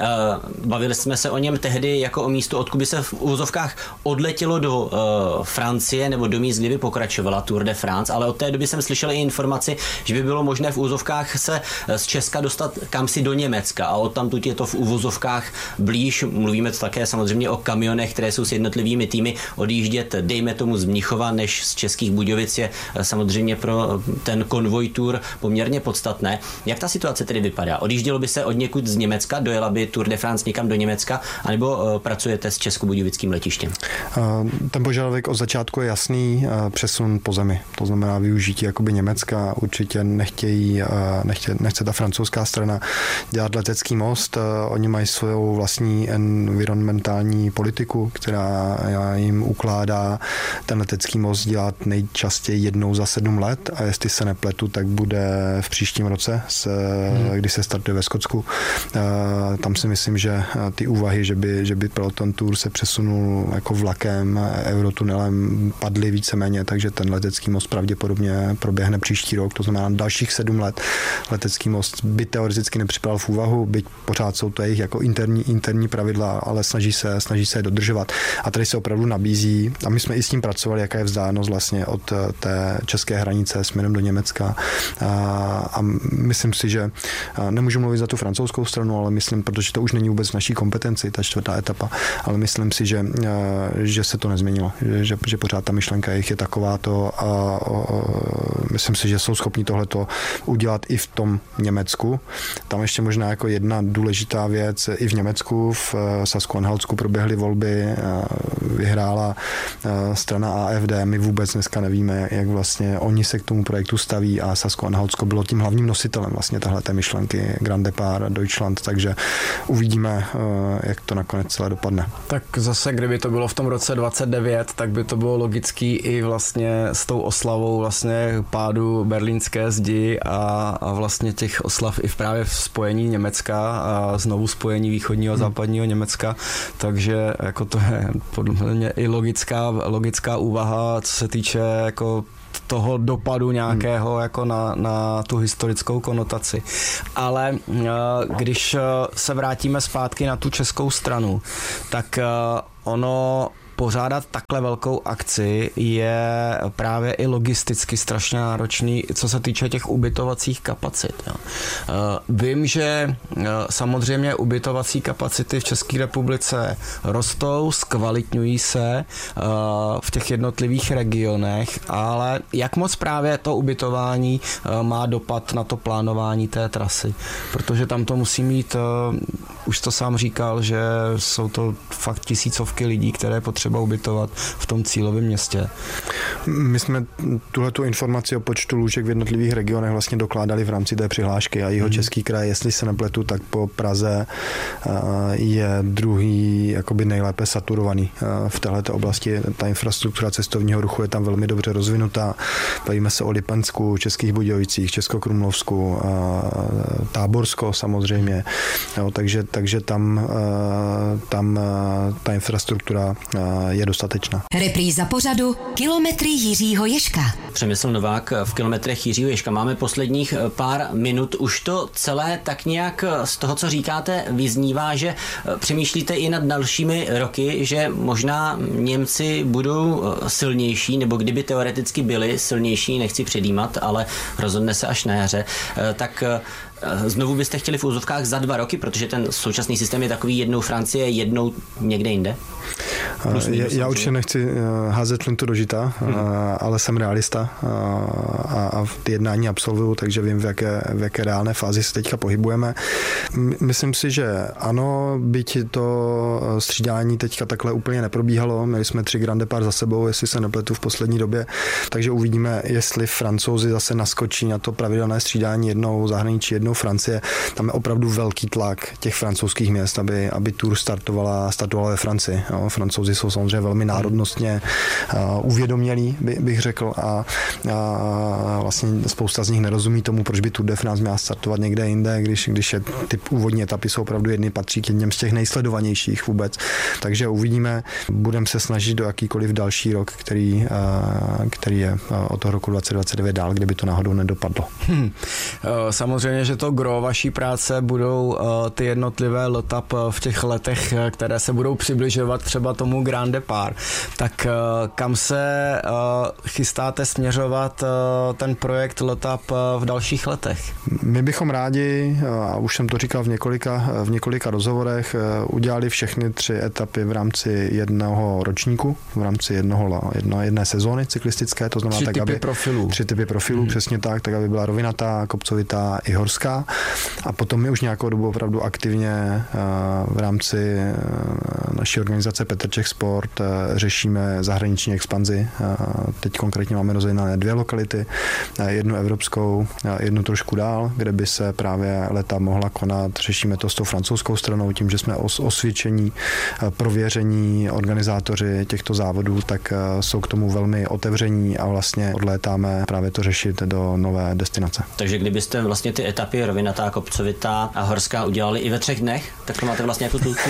Bavili jsme se o něm tehdy jako o místu, odkud by se v úvozovkách odletělo do Francie nebo do míst, kdy by pokračovala Tour de France, ale od té doby jsem slyšel i informaci, že by bylo možné v úvozovkách se z Česka dostat kamsi do Německa a odtamtud je to v úvozovkách blíž. Mluvíme také samozřejmě o kamionech, které jsou s jednotlivými týmy. Odjíždět, dejme tomu z Mnichova, než z Českých Budějovic je samozřejmě pro ten konvoj tour poměrně podstatné. Jak ta situace tedy vypadá? Odjíždělo by se od někud z Německa, dojela by Tour de France někam do Německa, anebo pracujete s českobudějovickým letištěm? Ten požadavek od začátku je jasný, přesun po zemi. To znamená využití jakoby Německa. Určitě nechtějí, nechce, nechce ta francouzská strana dělat letecký most. Oni mají svou vlastní environmentální politiku, která jim ukládá ten letecký most dělat nejčastěji jednou za sedm let a jestli se nepletu, tak bude v příštím roce, se, hmm. kdy se startuje ve Skotsku. Tam si myslím, že ty úvahy, že by, že by Peloton Tour se přesunul jako vlakem, eurotunelem, padly víceméně, takže ten letecký most pravděpodobně proběhne příští rok, to znamená dalších sedm let. Letecký most by teoreticky nepřipadal v úvahu, byť pořád jsou to jejich jako interní, interní pravidla, ale snaží se, snaží se je dodržovat. A tady se opravdu nabízí, a my jsme i s tím pracovali, jaká je vzdálenost vlastně od té české hranice směrem do Německa. A, a myslím si, že nemůžu mluvit za tu francouzskou stranu, ale myslím, protože to už není vůbec v naší kompetenci, ta čtvrtá etapa, ale myslím si, že, že se to nezměnilo, že, že pořád ta myšlenka jejich je takováto a, a myslím si, že jsou schopni tohleto udělat i v tom Německu. Tam ještě možná jako jedna důležitá věc, i v Německu, v Sasku-Anhaltsku proběhly volby, vyhrála strana A F D, my vůbec dneska nevíme, jak vlastně oni se k tomu projektu staví a Sasko-Anhaltsko bylo tím hlavním nositelem vlastně tahleté myšlenky Grand Depart Deutschland, takže uvidíme, jak to nakonec celé dopadne. Tak zase, kdyby to bylo v tom roce dvacet devět, tak by to bylo logický i vlastně s tou oslavou vlastně pádu berlínské zdi a, a vlastně těch oslav i v právě v spojení Německa a znovu spojení východního a západního Německa, takže jako to je podle mě i logická, logická úvaha, co se týče jako toho dopadu nějakého hmm. jako na, na tu historickou konotaci. Ale když se vrátíme zpátky na tu českou stranu, tak ono pořádat takhle velkou akci je právě i logisticky strašně náročný, co se týče těch ubytovacích kapacit. Jo. Vím, že samozřejmě ubytovací kapacity v České republice rostou, zkvalitňují se v těch jednotlivých regionech, ale jak moc právě to ubytování má dopad na to plánování té trasy? Protože tam to musí mít, už to sám říkal, že jsou to fakt tisícovky lidí, které potřebují třeba ubytovat v tom cílovém městě. My jsme tuhletu informaci o počtu lůžek v jednotlivých regionech vlastně dokládali v rámci té přihlášky a Jihočeský kraj, jestli se nepletu, tak po Praze je druhý jakoby nejlépe saturovaný v této oblasti. Ta infrastruktura cestovního ruchu je tam velmi dobře rozvinutá. Bavíme se o Lipensku, Českých Budějovicích, Českokrumlovsku, Táborsko samozřejmě. Jo, takže, takže tam, tam ta infrastruktura je dostatečná. Repríza pořadu Kilometry Jiřího Ježka. Přemysl Novák v Kilometrech Jiřího Ježka. Máme posledních pár minut. Už to celé tak nějak z toho, co říkáte, vyznívá, že přemýšlíte i nad dalšími roky, že možná Němci budou silnější, nebo kdyby teoreticky byli silnější, nechci předjímat, ale rozhodne se až na jaře, tak znovu byste chtěli v úzovkách za dva roky, protože ten současný systém je takový jednou Francie, jednou někde jinde? Plus, minus, já, já určitě nechci házet flintu do žita, hmm. ale jsem realista a, a ty jednání absolvuju, takže vím, v jaké, v jaké reálné fázi se teďka pohybujeme. Myslím si, že ano, byť to střídání teďka takhle úplně neprobíhalo, měli jsme tři Grand Depart za sebou, jestli se nepletu v poslední době, takže uvidíme, jestli Francouzi zase naskočí na to pravidelné střídání jednou zahraničí, jednou Francie. Tam je opravdu velký tlak těch francouzských měst, aby, aby Tour startovala, startovala ve Francii. Jo, Francouzi jsou samozřejmě velmi národnostně uh, uvědomělí, by, bych řekl, a, a vlastně spousta z nich nerozumí tomu, proč by Tour de France měla startovat někde jinde, když, když je, ty úvodní etapy jsou opravdu jedny, patří k jedním z těch nejsledovanějších vůbec. Takže uvidíme, budeme se snažit do jakýkoliv další rok, který, uh, který je uh, od toho roku dvacet dvacet devět dál, kdyby to náhodou nedopadlo. Hmm. Samozřejmě, že to gro vaší práce budou uh, ty jednotlivé letap v těch letech, které se budou přibližovat třeba tomu Grand Départ. Tak kam se chystáte směřovat ten projekt Letap v dalších letech? My bychom rádi, a už jsem to říkal v několika, v několika rozhovorech, udělali všechny tři etapy v rámci jednoho ročníku, v rámci jednoho, jedno, jedné sezóny cyklistické, to znamená tři tak, typy aby profilů. Tři typy profilů, hmm. přesně tak, tak aby byla rovinatá, kopcovitá i horská. A potom my už nějakou dobu opravdu aktivně v rámci naší organizace Petr Čech Sport řešíme zahraniční expanzi. Teď konkrétně máme rozjednané dvě lokality, jednu evropskou, jednu trošku dál, kde by se právě leta mohla konat. Řešíme to s tou francouzskou stranou, tím, že jsme os- osvědčení, prověření organizátoři těchto závodů, tak jsou k tomu velmi otevření a vlastně odlétáme právě to řešit do nové destinace. Takže kdybyste vlastně ty etapy rovinatá, kopcovitá a horská udělali i ve třech dnech, tak to máte vlastně jako tu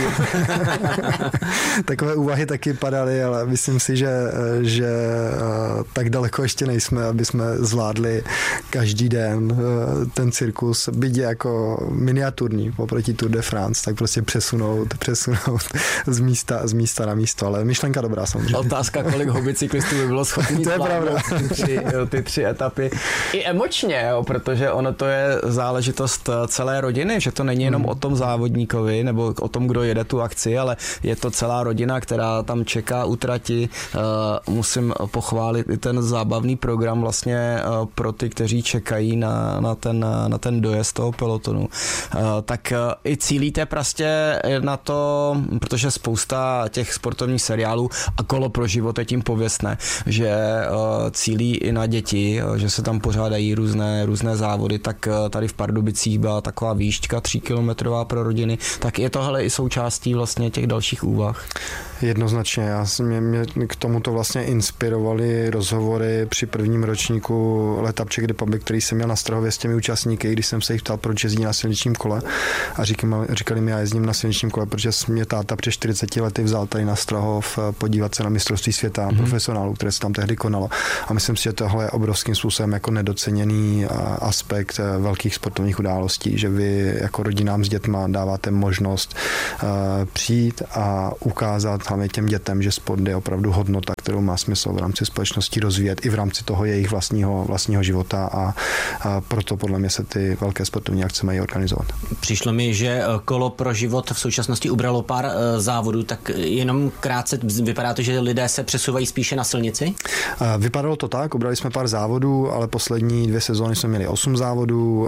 Takové úvahy taky padaly, ale myslím si, že, že tak daleko ještě nejsme, aby jsme zvládli každý den ten cirkus, byť jako miniaturní oproti Tour de France, tak prostě přesunout, přesunout z místa, z místa na místo, ale myšlenka dobrá samozřejmě. Otázka, kolik hobbycyklistů by bylo schopný zvládnout ty tři, ty tři etapy. I emočně, jo, protože ono to je záležitost celé rodiny, že to není jenom hmm. o tom závodníkovi nebo o tom, kdo jede tu akci, ale je to celá rodina, která tam čeká u trati. Uh, musím pochválit i ten zábavný program vlastně uh, pro ty, kteří čekají na, na, ten, na ten dojezd toho pelotonu. Uh, tak uh, i cílíte prostě na to, protože spousta těch sportovních seriálů a Kolo pro život je tím pověstné, že uh, cílí i na děti, uh, že se tam pořádají různé, různé závody, tak uh, tady v Pardubicích byla taková výšťka tříkilometrová pro rodiny, tak je tohle i součástí vlastně těch dalších úvah. Jednoznačně. Já mě, mě k tomuto vlastně inspirovaly rozhovory při prvním ročníku Letap Czech Republic, který jsem měl na Strahově s těmi účastníky, když jsem se jich ptal, proč jezdí na silničním kole. A říkali, říkali mi, já jezdím na silničním kole, protože mě táta před čtyřiceti lety vzal tady na Strahov podívat se na mistrovství světa mm-hmm. profesionálů, které se tam tehdy konalo. A myslím si, že tohle je obrovským způsobem jako nedoceněný aspekt velkých sportovních událostí, že vy jako rodinám s dětma dáváte možnost uh, přijít a ukázat hlavně těm dětem, že sport je opravdu hodnota, kterou má smysl v rámci společnosti rozvíjet i v rámci toho jejich vlastního, vlastního života a, a proto podle mě se ty velké sportovní akce mají organizovat. Přišlo mi, že Kolo pro život v současnosti ubralo pár závodů, tak jenom krátce vypadá to, že lidé se přesouvají spíše na silnici? Vypadalo to tak, ubrali jsme pár závodů, ale poslední dvě sezóny jsme měli osm závodů,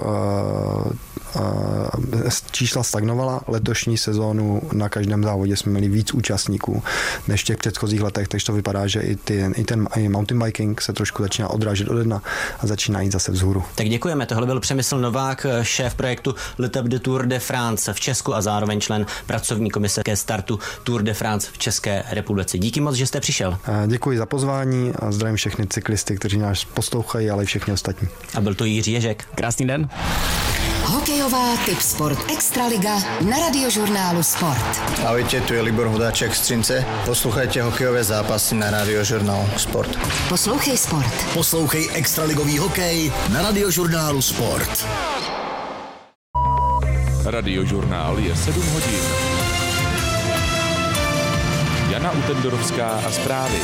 čísla stagnovala, letošní sezónu na každém závodě jsme měli víc účastníků než v těch předchozích letech, takže to vypadá, že i, ty, i ten i mountain biking se trošku začíná odrážet ode dna a začíná jít zase vzhůru. Tak děkujeme, tohle byl Přemysl Novák, šéf projektu Letap de Tour de France v Česku a zároveň člen pracovní komise ke startu Tour de France v České republice. Díky moc, že jste přišel. Děkuji za pozvání a zdravím všechny cyklisty, kteří nás poslouchají, ale i všechny ostatní. A byl to Jiří Ježek. Krásný den. Hokejová Tipsport Extraliga na Radiožurnálu Sport. Ahojte, tu je Libor Hudáček z Třince. Poslouchajte hokejové zápasy na Radiožurnálu Sport. Poslouchej sport. Poslouchej extraligový hokej na Radiožurnálu Sport. Radiožurnál je sedm hodin. Jana Utendorovská a zprávy.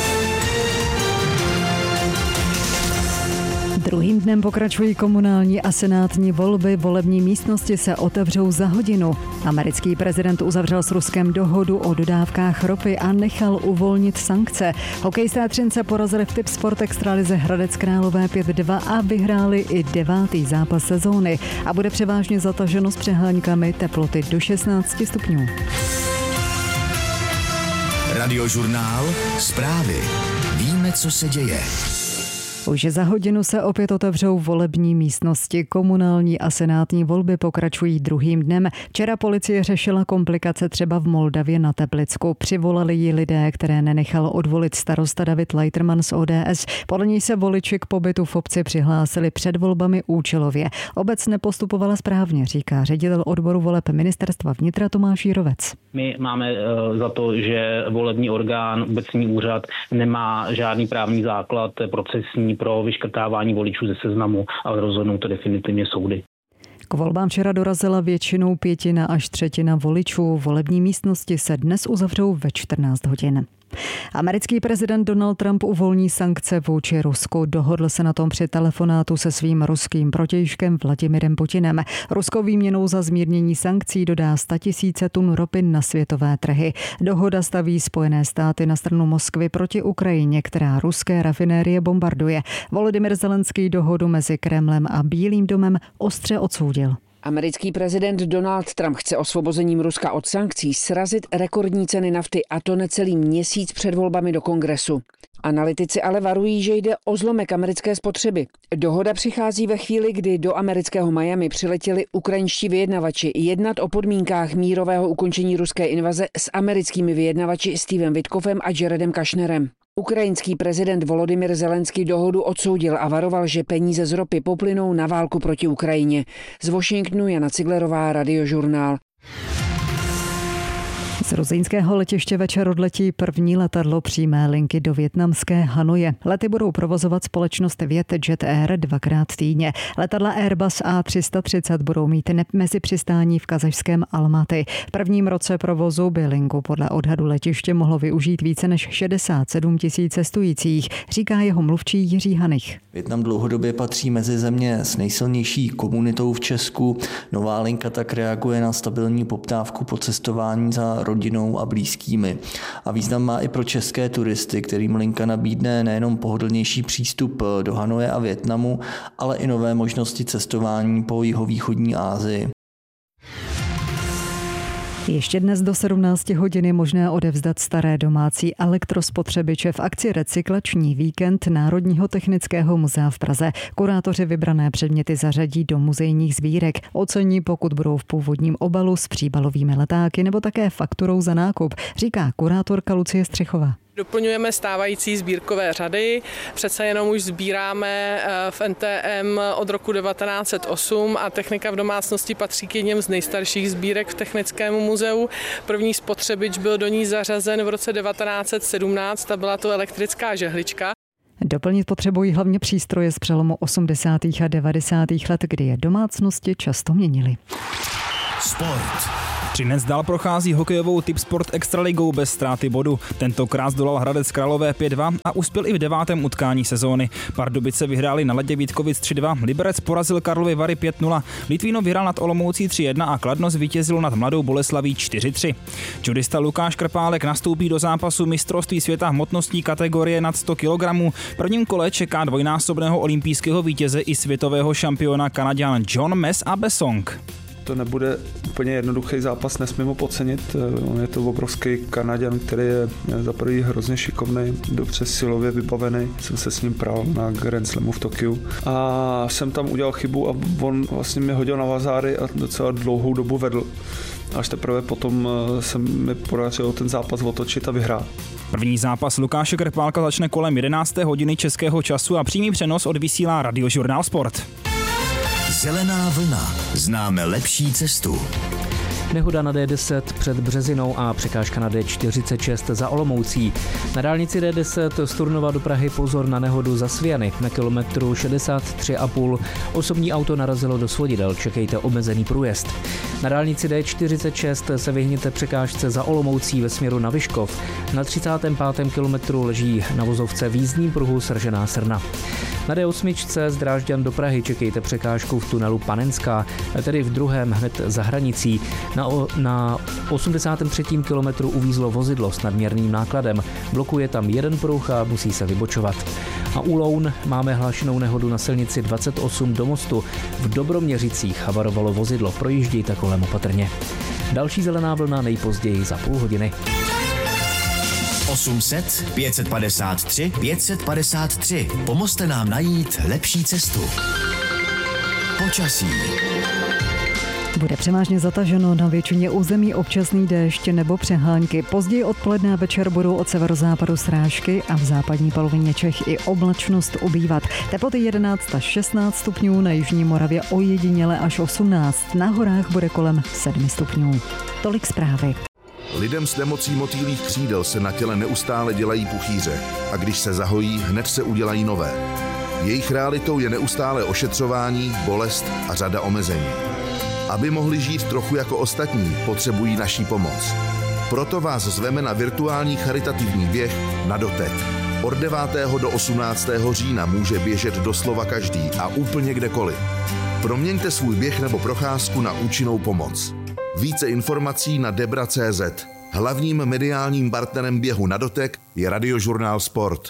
Druhým dnem pokračují komunální a senátní volby. Volební místnosti se otevřou za hodinu. Americký prezident uzavřel s Ruskem dohodu o dodávkách ropy a nechal uvolnit sankce. Hokejisté Třince porazili v Tipsport Extralize Hradec Králové pět dva a vyhráli i devátý zápas sezóny. A bude převážně zataženo s přeháňkami, teploty do šestnáct stupňů. Radiožurnál Zprávy. Víme, co se děje. Už za hodinu se opět otevřou volební místnosti. Komunální a senátní volby pokračují druhým dnem. Včera policie řešila komplikace třeba v Moldavě na Teplicku. Přivolali ji lidé, které nenechal odvolit starosta David Leiterman z O D S. Podle něj se voliči k pobytu v obci přihlásili před volbami účelově. Obec nepostupovala správně, říká ředitel odboru voleb ministerstva vnitra Tomáš Jírovec. My máme za to, že volební orgán, obecní úřad nemá žádný právní základ procesní pro vyškrtávání voličů ze seznamu a rozhodnou to definitivně soudy. K volbám včera dorazila většinou pětina až třetina voličů. Volební místnosti se dnes uzavřou ve čtrnáct hodin. Americký prezident Donald Trump uvolní sankce vůči Rusku. Dohodl se na tom při telefonátu se svým ruským protějškem Vladimirem Putinem. Rusko výměnou za zmírnění sankcí dodá statisíce tun ropy na světové trhy. Dohoda staví Spojené státy na stranu Moskvy proti Ukrajině, která ruské rafinérie bombarduje. Volodymyr Zelenský dohodu mezi Kremlem a Bílým domem ostře odsoudil. Americký prezident Donald Trump chce osvobozením Ruska od sankcí srazit rekordní ceny nafty, a to necelý měsíc před volbami do Kongresu. Analytici ale varují, že jde o zlomek americké spotřeby. Dohoda přichází ve chvíli, kdy do amerického Miami přiletěli ukrajinští vyjednavači jednat o podmínkách mírového ukončení ruské invaze s americkými vyjednavači Stevem Witkoffem a Jaredem Kushnerem. Ukrajinský prezident Volodymyr Zelenský dohodu odsoudil a varoval, že peníze z ropy poplynou na válku proti Ukrajině. Z Washingtonu Jana Ciglerová, Radiožurnál. Z gruzínského letiště večer odletí první letadlo přímé linky do vietnamské Hanoje. Lety budou provozovat společnost Vietjet Air dvakrát týdně. Letadla Airbus A tři sta třicet budou mít mezi přistání v kazašském Almaty. V prvním roce provozu by linku podle odhadu letiště mohlo využít více než šedesát sedm tisíc cestujících, říká jeho mluvčí Jiří Hanich. Vietnam dlouhodobě patří mezi země s nejsilnější komunitou v Česku. Nová linka tak reaguje na stabilní poptávku po cestování za rodinou a blízkými. A význam má i pro české turisty, kterým linka nabídne nejenom pohodlnější přístup do Hanoje a Vietnamu, ale i nové možnosti cestování po jihovýchodní Asii. Ještě dnes do sedmnácti hodin je možné odevzdat staré domácí elektrospotřebiče v akci Recyklační víkend Národního technického muzea v Praze. Kurátoři vybrané předměty zařadí do muzejních sbírek. Ocení, pokud budou v původním obalu s příbalovými letáky nebo také fakturou za nákup, říká kurátorka Lucie Střechová. Doplňujeme stávající sbírkové řady, přece jenom už sbíráme v N T M od roku devatenáct set osm a technika v domácnosti patří k jedním z nejstarších sbírek v Technickému muzeu. První spotřebič byl do ní zařazen v roce devatenáct set sedmnáct a byla to elektrická žehlička. Doplnit potřebují hlavně přístroje z přelomu osmdesátých a devadesátých let, kdy je domácnosti často měnily. Sport. Třinec dál prochází hokejovou Tipsport Extraligou bez ztráty bodu. Tentokrát zdolal Hradec Králové pět dva a uspěl i v devátém utkání sezóny. Pardubice vyhráli na ledě Vítkovic tři dva, Liberec porazil Karlovy Vary pět nula, Litvínov vyhrál nad Olomoucí tři jedna a Kladno zvítězilo nad Mladou Boleslaví čtyři tři. Judista Lukáš Krpálek nastoupí do zápasu mistrovství světa hmotnostní kategorie nad sto kilogramů. V prvním kole čeká dvojnásobného olympijského vítěze i světového šampiona Kanaďan John Mess a Besong. To nebude úplně jednoduchý zápas, nesmím ho podcenit. On je to obrovský Kanaďan, který je za prvý hrozně šikovný, dobře silově vybavený. Jsem se s ním pral na Grand Slamu v Tokiu a jsem tam udělal chybu a on vlastně mě hodil na vazáry a docela dlouhou dobu vedl. Až teprve potom se mi podařilo ten zápas otočit a vyhrát. První zápas Lukáše Krpálka začne kolem jedenácté hodiny českého času a přímý přenos odvysílá Radiožurnál Sport. Zelená vlna. Známe lepší cestu. Nehoda na D deset před Březinou a překážka na D čtyřicet šest za Olomoucí. Na dálnici D deset z Turnova do Prahy pozor na nehodu za Sviany. Na kilometru šedesát tři a půl osobní auto narazilo do svodidel, čekejte omezený průjezd. Na dálnici D čtyřicet šest se vyhněte překážce za Olomoucí ve směru na Vyškov. Na třicátém pátém kilometru leží na vozovce v jízdním pruhu Sržená Srna. Na D osm z Drážďan do Prahy čekejte překážku v tunelu Panenská, tedy v druhém hned za hranicí. Na, o, na osmdesátém třetím kilometru uvízlo vozidlo s nadměrným nákladem. Blokuje tam jeden pruh a musí se vybočovat. A u Loun máme hlášenou nehodu na silnici dvacet osm do Mostu. V Dobroměřicích havarovalo vozidlo, projíždějte kolem opatrně. Další zelená vlna nejpozději za půl hodiny. osm set, pět set padesát tři, pět set padesát tři. Pomozte nám najít lepší cestu. Počasí. Bude převážně zataženo, na většině území občasný déšť nebo přehánky. Později odpoledne a večer budou od severozápadu srážky a v západní polovině Čech i oblačnost ubývat. Teploty jedenáct až šestnáct stupňů, na jižní Moravě ojediněle až osmnáct. Na horách bude kolem sedm stupňů. Tolik zprávy. Lidem s nemocí motýlých křídel se na těle neustále dělají puchýře a když se zahojí, hned se udělají nové. Jejich realitou je neustále ošetřování, bolest a řada omezení. Aby mohli žít trochu jako ostatní, potřebují naší pomoc. Proto vás zveme na virtuální charitativní běh na dotek. Od devátého do osmnáctého října může běžet doslova každý a úplně kdekoliv. Proměňte svůj běh nebo procházku na účinnou pomoc. Více informací na debra tečka cé zet. Hlavním mediálním partnerem běhu na dotek je Radiožurnál Sport.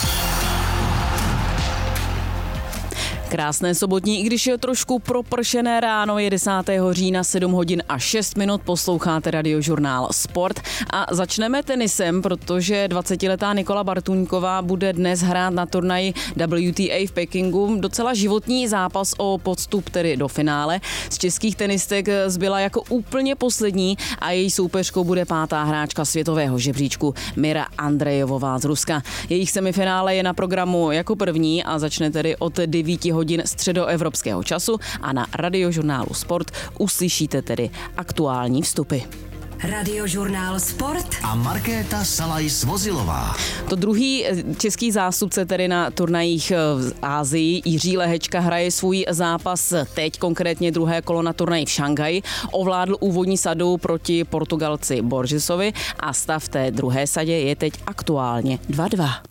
Krásné sobotní, i když je trošku propršené ráno, je desátého října, sedm hodin a šest minut, posloucháte Radiožurnál Sport a začneme tenisem, protože dvacetiletá Nikola Bartuňková bude dnes hrát na turnaji W T A v Pekingu. Docela životní zápas o podstup tedy do finále. Z českých tenistek zbyla jako úplně poslední a její soupeřkou bude pátá hráčka světového žebříčku Mira Andrejevová z Ruska. Jejich semifinále je na programu jako první a začne tedy od devíti hodin středoevropského času a na Radiožurnálu Sport uslyšíte tedy aktuální vstupy. Radiožurnál Sport a Markéta Salaj-Svozilová. To druhý český zástupce tedy na turnajích v Asii, Jiří Lehečka, hraje svůj zápas teď, konkrétně druhé kolo na turnaji v Šanghaji. Ovládl úvodní sadu proti Portugalci Borgesovi a stav té druhé sadě je teď aktuálně dva dva.